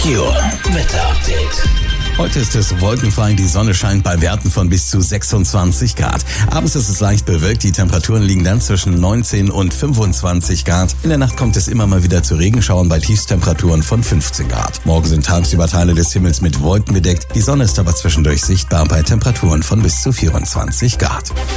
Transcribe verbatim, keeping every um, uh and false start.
Meteor Wetter-Update. Heute ist es wolkenfrei, die Sonne scheint bei Werten von bis zu sechsundzwanzig Grad. Abends ist es leicht bewölkt, die Temperaturen liegen dann zwischen neunzehn und fünfundzwanzig Grad. In der Nacht kommt es immer mal wieder zu Regenschauern bei Tiefstemperaturen von fünfzehn Grad. Morgen sind tagsüber Teile des Himmels mit Wolken bedeckt, die Sonne ist aber zwischendurch sichtbar bei Temperaturen von bis zu vierundzwanzig Grad.